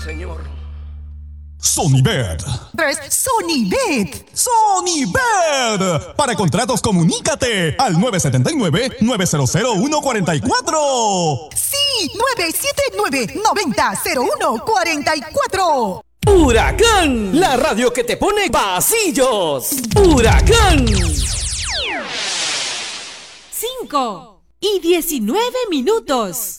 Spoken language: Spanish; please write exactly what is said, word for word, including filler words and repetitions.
señor. Sonybet. Es Sonybet. Sonybet. Para contratos, comunícate al nueve siete nueve, nueve cero cero, uno cuatro cuatro. Sí, nueve siete nueve, nueve cero cero uno cuatro cuatro. Huracán, la radio que te pone pasillos. Huracán. Cinco y diecinueve minutos.